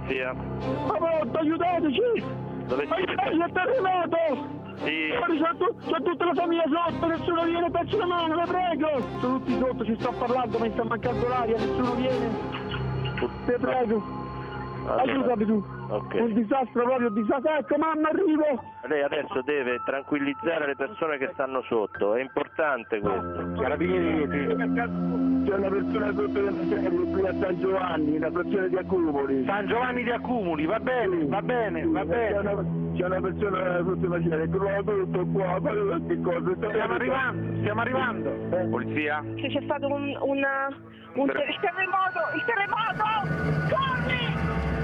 polizia? Ma pronto, aiutateci! Dove siete? C'è terremoto! Sì. C'è tutta la famiglia sotto, nessuno viene, faccio la mano, la prego! Sono tutti sotto, ci sto parlando, mi sta mancando l'aria, nessuno viene! Ti prego! Aiutami tu! Ok. Un disastro, proprio un disastro! Ecco mamma, arrivo! Lei adesso deve tranquillizzare le persone che stanno sotto, è importante questo. Carabinieri, c'è una persona sotto del cielo qui a San Giovanni, una frazione di Accumuli. San Giovanni di Accumuli, va bene, va bene, va bene. C'è una persona sotto la cielo, trovo tutto qua, fare queste cose. Stiamo arrivando. Polizia? C'è stato il terremoto! Corri!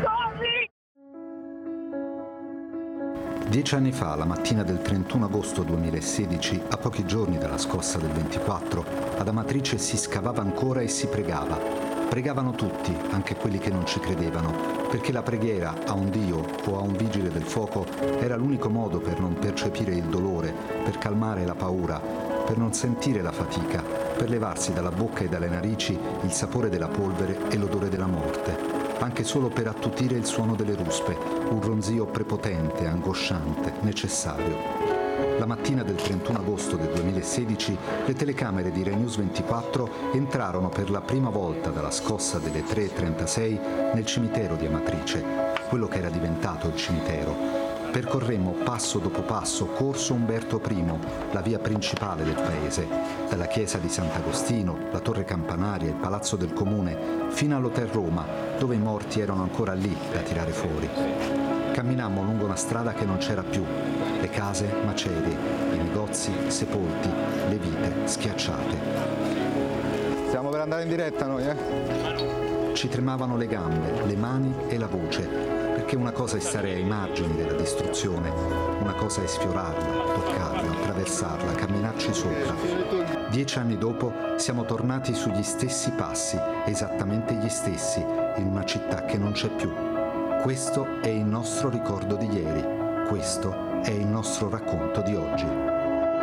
10 anni fa, la mattina del 31 agosto 2016, a pochi giorni dalla scossa del 24, ad Amatrice si scavava ancora e si pregava. Pregavano tutti, anche quelli che non ci credevano, perché la preghiera a un Dio o a un vigile del fuoco era l'unico modo per non percepire il dolore, per calmare la paura, per non sentire la fatica, per levarsi dalla bocca e dalle narici il sapore della polvere e l'odore della morte, anche solo per attutire il suono delle ruspe, un ronzio prepotente, angosciante, necessario. La mattina del 31 agosto del 2016 le telecamere di Rai News 24 entrarono per la prima volta dalla scossa delle 3:36 nel cimitero di Amatrice, quello che era diventato il cimitero. Percorremmo passo dopo passo Corso Umberto I, la via principale del paese, dalla chiesa di Sant'Agostino, la torre campanaria, il palazzo del comune, fino all'Hotel Roma, dove i morti erano ancora lì da tirare fuori. Camminammo lungo una strada che non c'era più, le case macerie, i negozi sepolti, le vite schiacciate. Stiamo per andare in diretta noi, Ci tremavano le gambe, le mani e la voce, perché una cosa è stare ai margini della distruzione, una cosa è sfiorarla, toccarla, attraversarla, camminarci sopra. 10 anni dopo siamo tornati sugli stessi passi, esattamente gli stessi, in una città che non c'è più. Questo è il nostro ricordo di ieri, questo è il nostro racconto di oggi.